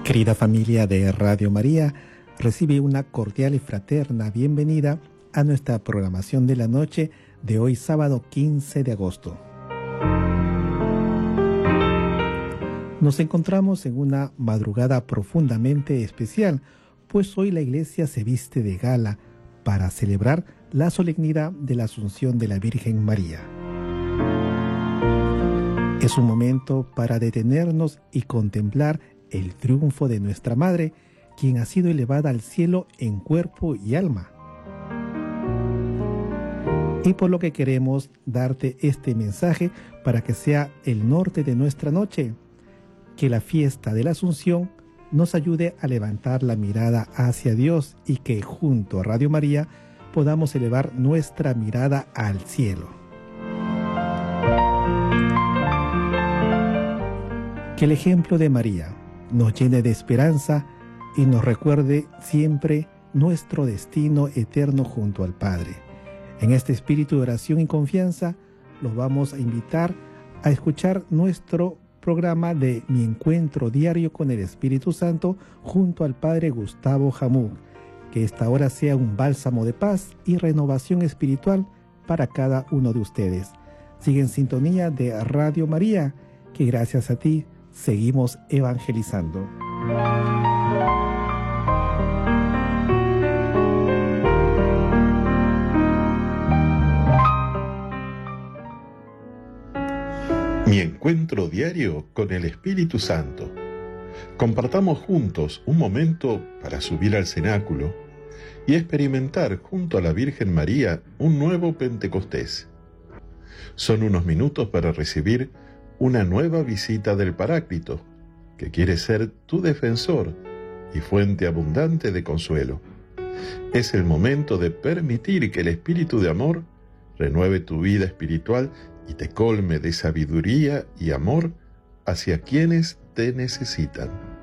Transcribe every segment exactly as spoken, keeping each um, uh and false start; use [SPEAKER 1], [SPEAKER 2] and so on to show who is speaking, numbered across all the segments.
[SPEAKER 1] Querida familia de Radio María, recibe una cordial y fraterna bienvenida a nuestra programación de la noche de hoy sábado quince de agosto. Nos encontramos en una madrugada profundamente especial, pues hoy la Iglesia se viste de gala para celebrar la solemnidad de la Asunción de la Virgen María. Es un momento para detenernos y contemplar el triunfo de nuestra Madre, quien ha sido elevada al cielo en cuerpo y alma. Y por lo que queremos darte este mensaje para que sea el norte de nuestra noche, que la fiesta de la Asunción nos ayude a levantar la mirada hacia Dios y que junto a Radio María podamos elevar nuestra mirada al cielo. Que el ejemplo de María nos llene de esperanza y nos recuerde siempre nuestro destino eterno junto al Padre. En este espíritu de oración y confianza, los vamos a invitar a escuchar nuestro programa de Mi Encuentro Diario con el Espíritu Santo junto al Padre Gustavo Jamú. Que esta hora sea un bálsamo de paz y renovación espiritual para cada uno de ustedes. Sigue en sintonía de Radio María, que gracias a ti seguimos evangelizando.
[SPEAKER 2] Mi encuentro diario con el Espíritu Santo. Compartamos juntos un momento para subir al cenáculo y experimentar junto a la Virgen María un nuevo Pentecostés. Son unos minutos para recibir una nueva visita del Paráclito, que quiere ser tu defensor y fuente abundante de consuelo. Es el momento de permitir que el Espíritu de amor renueve tu vida espiritual y te colme de sabiduría y amor hacia quienes te necesitan.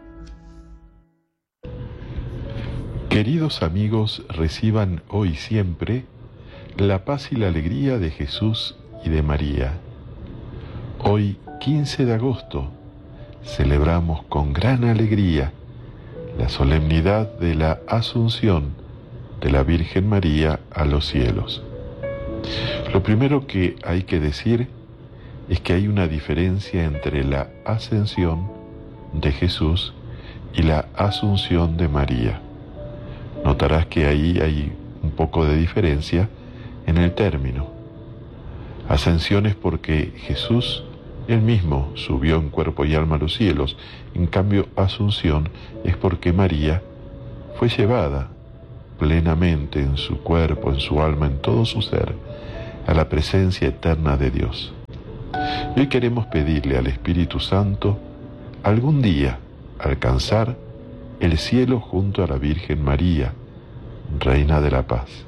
[SPEAKER 2] Queridos amigos, reciban hoy siempre la paz y la alegría de Jesús y de María. Hoy, quince de agosto, celebramos con gran alegría la solemnidad de la Asunción de la Virgen María a los cielos. Lo primero que hay que decir es que hay una diferencia entre la ascensión de Jesús y la asunción de María. Notarás que ahí hay un poco de diferencia en el término. Ascensión es porque Jesús él mismo subió en cuerpo y alma a los cielos. En cambio, asunción es porque María fue llevada plenamente en su cuerpo, en su alma, en todo su ser, a la presencia eterna de Dios. Y hoy queremos pedirle al Espíritu Santo algún día alcanzar el cielo junto a la Virgen María, Reina de la Paz.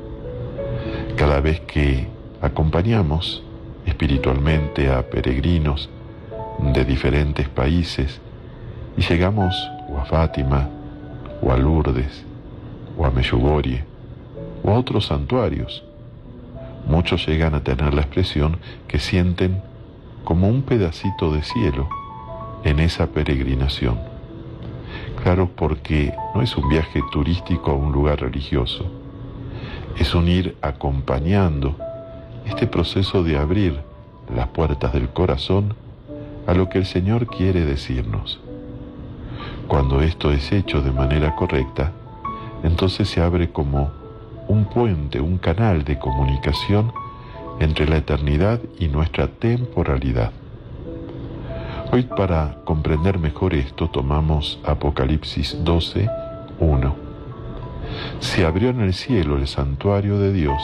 [SPEAKER 2] Cada vez que acompañamos espiritualmente a peregrinos de diferentes países y llegamos o a Fátima, o a Lourdes, o a Medjugorje, o a otros santuarios, muchos llegan a tener la expresión que sienten como un pedacito de cielo en esa peregrinación. Claro, porque no es un viaje turístico a un lugar religioso, es un ir acompañando este proceso de abrir las puertas del corazón a lo que el Señor quiere decirnos. Cuando esto es hecho de manera correcta, entonces se abre como un puente, un canal de comunicación entre la eternidad y nuestra temporalidad. Hoy, para comprender mejor esto, tomamos Apocalipsis doce, uno. Se abrió en el cielo el santuario de Dios,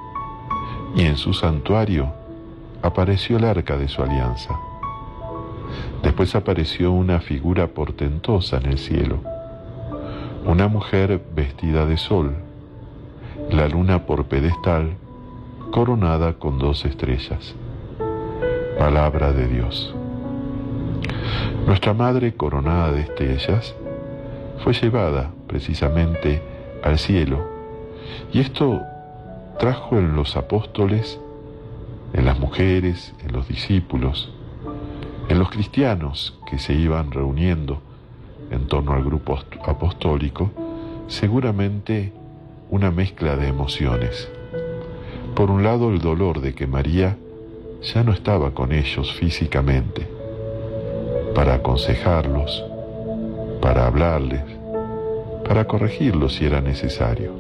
[SPEAKER 2] y en su santuario apareció el arca de su alianza. Después apareció una figura portentosa en el cielo, una mujer vestida de sol, la luna por pedestal, coronada con dos estrellas. Palabra de Dios. Nuestra Madre, coronada de estrellas, fue llevada precisamente al cielo, y esto trajo en los apóstoles, en las mujeres, en los discípulos, en los cristianos que se iban reuniendo en torno al grupo apostólico, seguramente una mezcla de emociones. Por un lado, el dolor de que María ya no estaba con ellos físicamente, para aconsejarlos, para hablarles, para corregirlos si era necesario.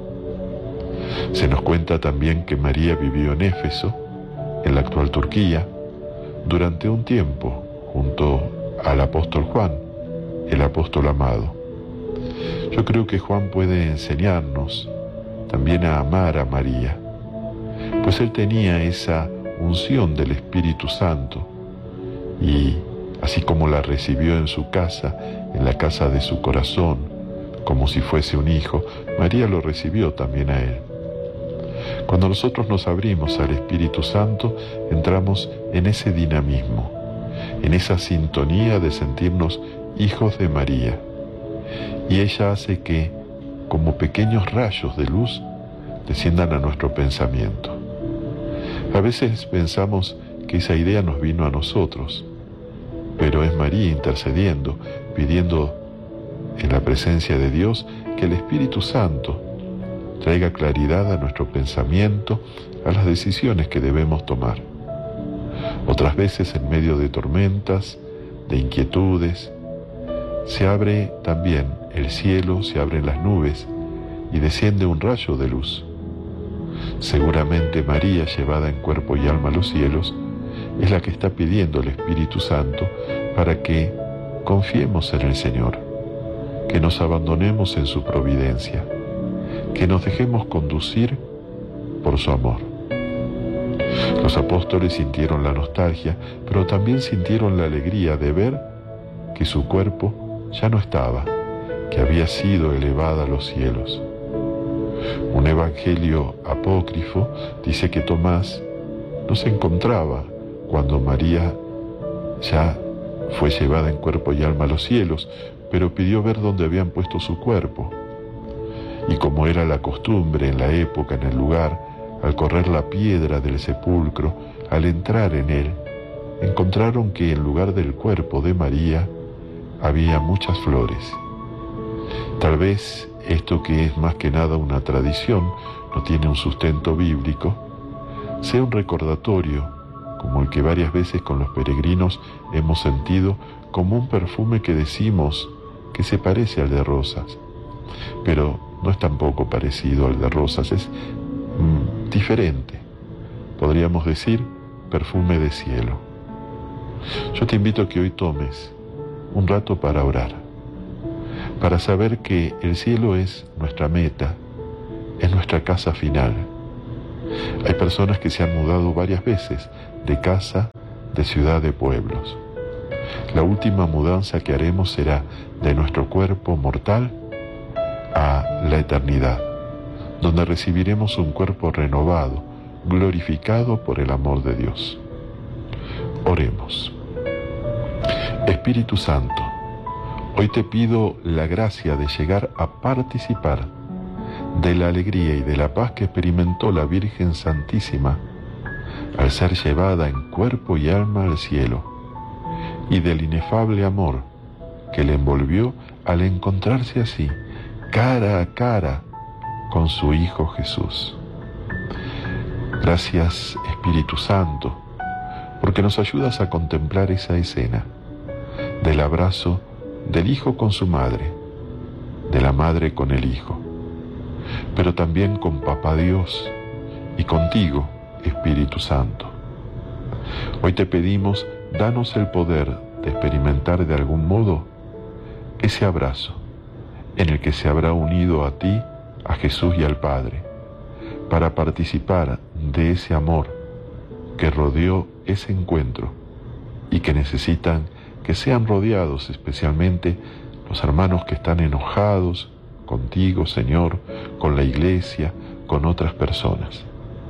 [SPEAKER 2] Se nos cuenta también que María vivió en Éfeso, en la actual Turquía, durante un tiempo junto al apóstol Juan, el apóstol amado. Yo creo que Juan puede enseñarnos también a amar a María, pues él tenía esa unción del Espíritu Santo y así como la recibió en su casa, en la casa de su corazón, como si fuese un hijo, María lo recibió también a él. Cuando nosotros nos abrimos al Espíritu Santo, entramos en ese dinamismo, en esa sintonía de sentirnos hijos de María. Y ella hace que, como pequeños rayos de luz, desciendan a nuestro pensamiento. A veces pensamos que esa idea nos vino a nosotros, pero es María intercediendo, pidiendo en la presencia de Dios que el Espíritu Santo traiga claridad a nuestro pensamiento, a las decisiones que debemos tomar. Otras veces, en medio de tormentas, de inquietudes, se abre también el cielo, se abren las nubes y desciende un rayo de luz. Seguramente María, llevada en cuerpo y alma a los cielos, es la que está pidiendo al Espíritu Santo para que confiemos en el Señor, que nos abandonemos en su providencia, que nos dejemos conducir por su amor. Los apóstoles sintieron la nostalgia, pero también sintieron la alegría de ver que su cuerpo ya no estaba, que había sido elevada a los cielos. Un evangelio apócrifo dice que Tomás no se encontraba cuando María ya fue llevada en cuerpo y alma a los cielos, pero pidió ver dónde habían puesto su cuerpo. Y como era la costumbre en la época, en el lugar, al correr la piedra del sepulcro, al entrar en él, encontraron que en lugar del cuerpo de María había muchas flores. Tal vez esto, que es más que nada una tradición, no tiene un sustento bíblico, sea un recordatorio, como el que varias veces con los peregrinos hemos sentido, como un perfume que decimos que se parece al de rosas, pero no es tampoco parecido al de rosas, es mm, diferente. Podríamos decir perfume de cielo. Yo te invito a que hoy tomes un rato para orar, para saber que el cielo es nuestra meta, es nuestra casa final. Hay personas que se han mudado varias veces de casa, de ciudad, de pueblos. La última mudanza que haremos será de nuestro cuerpo mortal a la eternidad, donde recibiremos un cuerpo renovado, glorificado por el amor de Dios. Oremos. Espíritu Santo, hoy te pido la gracia de llegar a participar de la alegría y de la paz que experimentó la Virgen Santísima al ser llevada en cuerpo y alma al cielo, y del inefable amor que le envolvió al encontrarse así, cara a cara, con su Hijo Jesús. Gracias, Espíritu Santo, porque nos ayudas a contemplar esa escena del abrazo del Hijo con su madre, de la madre con el Hijo, pero también con Papá Dios y contigo, Espíritu Santo. Hoy te pedimos, danos el poder de experimentar de algún modo ese abrazo en el que se habrá unido a ti, a Jesús y al Padre, para participar de ese amor que rodeó ese encuentro y que necesitan que sean rodeados especialmente los hermanos que están enojados contigo, Señor, con la Iglesia, con otras personas.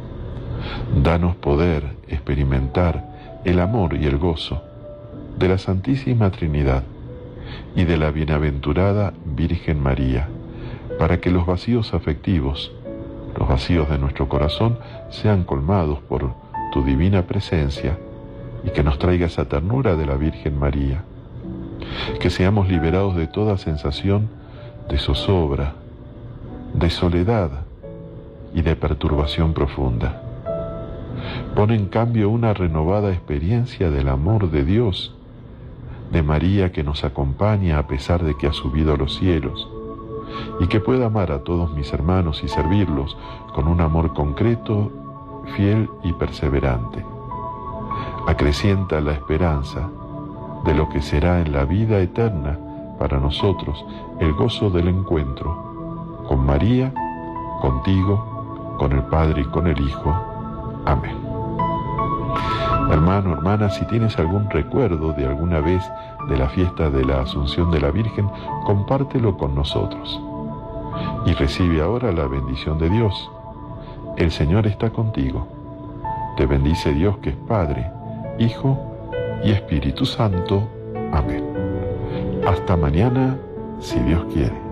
[SPEAKER 2] Danos poder experimentar el amor y el gozo de la Santísima Trinidad y de la bienaventurada Virgen María, para que los vacíos afectivos, los vacíos de nuestro corazón, sean colmados por tu divina presencia y que nos traiga esa ternura de la Virgen María, que seamos liberados de toda sensación de zozobra, de soledad y de perturbación profunda. Pon en cambio una renovada experiencia del amor de Dios, de María que nos acompaña a pesar de que ha subido a los cielos, y que pueda amar a todos mis hermanos y servirlos con un amor concreto, fiel y perseverante. Acrecienta la esperanza de lo que será en la vida eterna para nosotros el gozo del encuentro con María, contigo, con el Padre y con el Hijo. Amén. Hermano, hermana, si tienes algún recuerdo de alguna vez de la fiesta de la Asunción de la Virgen, compártelo con nosotros. Y recibe ahora la bendición de Dios. El Señor está contigo. Te bendice Dios, que es Padre, Hijo y Espíritu Santo. Amén. Hasta mañana, si Dios quiere.